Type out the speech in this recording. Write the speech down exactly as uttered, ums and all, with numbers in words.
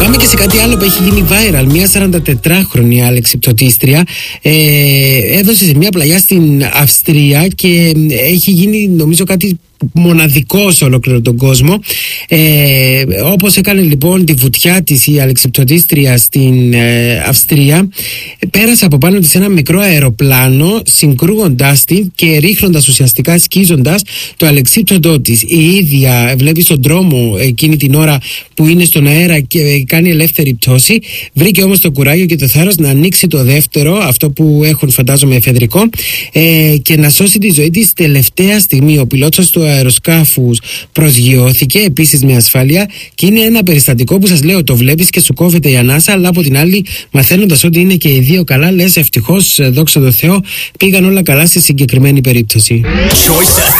Πάμε και σε κάτι άλλο που έχει γίνει viral. Μια σαραντατετράχρονη αλεξιπτωτίστρια ε, έδωσε σε μια πλαγιά στην Αυστρία και έχει γίνει, νομίζω, κάτι μοναδικό σε ολόκληρο τον κόσμο. Ε, όπως έκανε λοιπόν τη βουτιά της η αλεξιπτωτίστρια στην ε, Αυστρία, πέρασε από πάνω της ένα μικρό αεροπλάνο, συγκρούγοντας την και ρίχνοντας, ουσιαστικά σκίζοντας το αλεξίπτωτό της. Η ίδια βλέπει στον δρόμο εκείνη την ώρα που είναι στον αέρα και κάνει ελεύθερη πτώση. Βρήκε όμως το κουράγιο και το θάρρος να ανοίξει το δεύτερο, αυτό που έχουν φαντάζομαι εφεδρικό, ε, και να σώσει τη ζωή της τελευταία στιγμή. Ο πιλότος του αεροσκάφους προσγειώθηκε επίσης με ασφάλεια και είναι ένα περιστατικό που σας λέω, το βλέπεις και σου κόβεται η ανάσα, αλλά από την άλλη, μαθαίνοντας ότι είναι και οι δύο καλά, λες ευτυχώς, δόξα τω Θεώ, πήγαν όλα καλά στη συγκεκριμένη περίπτωση. Choice